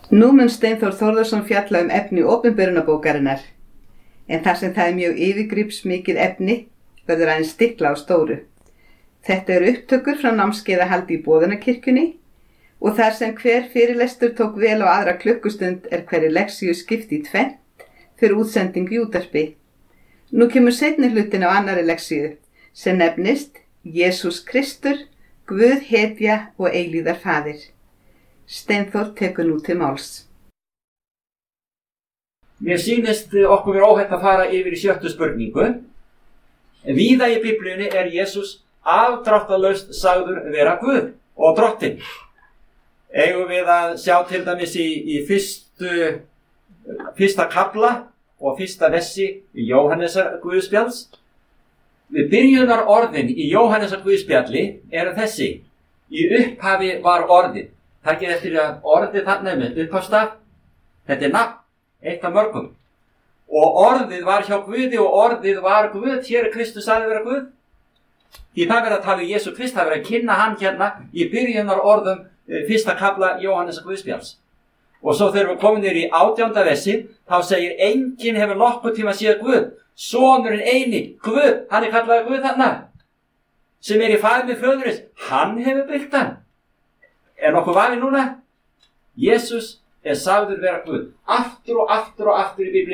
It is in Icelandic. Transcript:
Nú mun Steinþór Þórðarson fjalla efni opinberunarbókarinnar, en þar sem það mjög yfirgripsmikið efni verður aðeins stikla á stóru. Þetta upptökur frá námskeiðahaldi í Boðunarkirkjunni og þar sem hver fyrirlestur tók vel á aðra klukkustund hverri lexíu skipt í tvennt fyrir útsendingu í útvarpi. Nú kemur seinni hlutin á annarri lexíu sem nefnist Jesús Kristur, Guð hetja og eilíðar faðir. Steinþór tekur nú til máls. Mér sýnist okkur vera óhætt að fara yfir í 7. spurningu. Víða í Biblíunni Jesús afdráttarlaust sagður vera Guð og drottinn. Eigum við að sjá til dæmis í fyrsta kafla og fyrsta versi í Jóhannesar Guðspjalls. Við byrjunar orðin í Jóhannesar Guðspjalli eru þessi: í upphafi var orðið. Takið eftir að orðið þarna með upphafstaf. Þetta nafn, eitt af mörgum. Og orðið var hjá Guði og orðið var Guð. Hér Kristus sagði vera Guð. Því það verið að tala Jesú Krist, það verið að kynna hann hérna í byrjunar orðum fyrsta kafla Jóhannesar Guðspjalls. Og svo þegar við komum niður í 18. versi, þá segir: enginn hefur nokkurn tíma séð Guð. Sonurinn eini, Guð, hann kallaður Guð þarna, sem í faðmi föðurins, hann hefur byggt hann. Nokkuð vafi núna? Jesús sagður vera Guð. Aftur og aftur og aftur í Biblíunni.